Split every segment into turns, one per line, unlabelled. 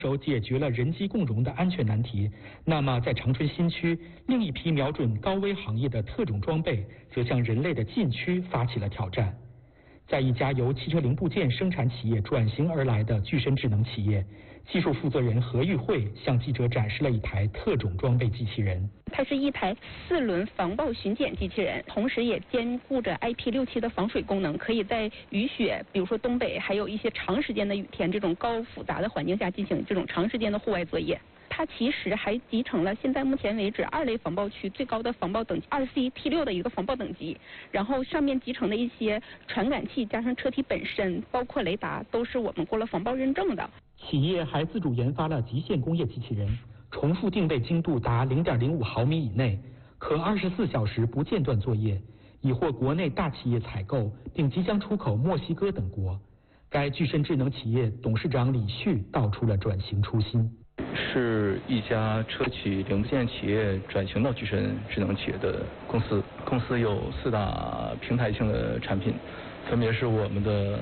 解决了人机共融的安全难题，那么在长春新区，另一批瞄准高危行业的特种装备，则向人类的禁区发起了挑战。在一家由汽车零部件生产企业转型而来的具身智能企业，技术负责人何玉慧向记者展示了一台特种装备机器人。
它是一台4轮防暴巡检机器人，同时也兼顾着 IP67的防水功能，可以在雨雪，比如说东北，还有一些长时间的雨天这种高复杂的环境下进行这种长时间的户外作业。它其实还集成了现在目前为止2类防爆区最高的防爆等级2C T6的一个防爆等级，然后上面集成的一些传感器加上车体本身，包括雷达，都是我们过了防爆认证的。
企业还自主研发了极限工业机器人，重复定位精度达0.05毫米以内，可24小时不间断作业，已获国内大企业采购，并即将出口墨西哥等国。该具身智能企业董事长李旭道出了转型初心。
是一家车企零部件企业转型到具身智能企业的公司。公司有4大平台性的产品，分别是我们的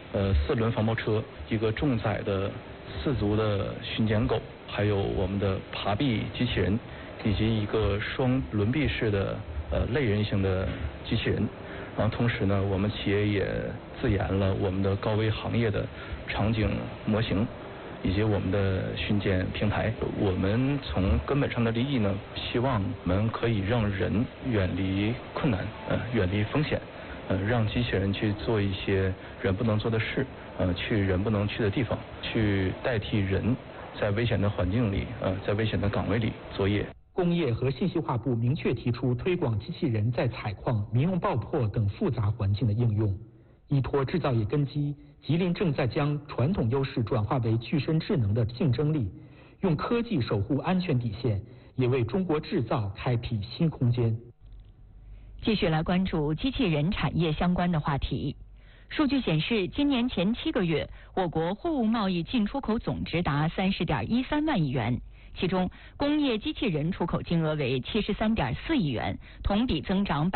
4轮防爆车，一个重载的4足的巡检狗，还有我们的爬壁机器人，以及一个双轮臂式的类人型的机器人。然后同时呢，我们企业也自研了我们的高危行业的场景模型，以及我们的巡检平台。我们从根本上的利益呢，希望我们可以让人远离困难，远离风险，让机器人去做一些人不能做的事，去人不能去的地方，去代替人在危险的环境里，在危险的岗位里作业。
工业和信息化部明确提出推广机器人在采矿、民用爆破等复杂环境的应用。依托制造业根基，吉林正在将传统优势转化为具身智能的竞争力，用科技守护安全底线，也为中国制造开辟新空间。
继续来关注机器人产业相关的话题。数据显示，今年前7个月，我国货物贸易进出口总值达30.13万亿元。其中，工业机器人出口金额为73.4亿元，同比增长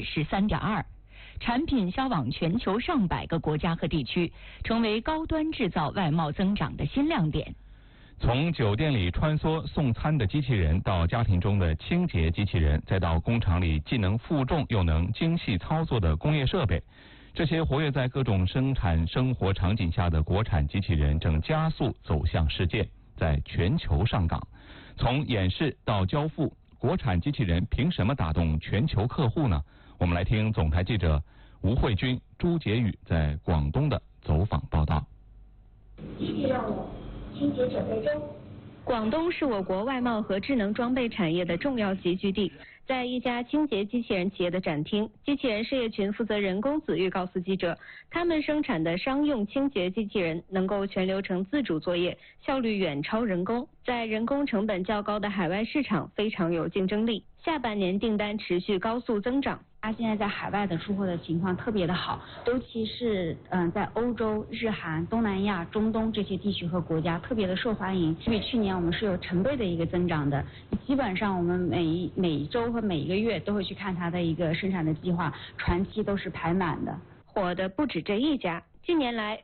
13.2%。产品销往全球上百个国家和地区，成为高端制造外贸增长的新亮点。
从酒店里穿梭送餐的机器人，到家庭中的清洁机器人，再到工厂里既能负重又能精细操作的工业设备，这些活跃在各种生产生活场景下的国产机器人正加速走向世界，在全球上岗。从演示到交付，国产机器人凭什么打动全球客户呢？我们来听总台记者吴慧君、朱杰宇在广东的走访报道。
机器任务清洁准备中。
广东是我国外贸和智能装备产业的重要集聚地。在一家清洁机器人企业的展厅，机器人事业群负责人龚子玉告诉记者，他们生产的商用清洁机器人能够全流程自主作业，效率远超人工，在人工成本较高的海外市场非常有竞争力。下半年订单持续高速增长。
它现在在海外的出货的情况特别的好，尤其是在欧洲、日韩、东南亚、中东这些地区和国家特别的受欢迎，比去年我们是有成倍的一个增长的。基本上我们每周和每一个月都会去看它的一个生产的计划，船期都是排满的。
火的不止这一家。近年来，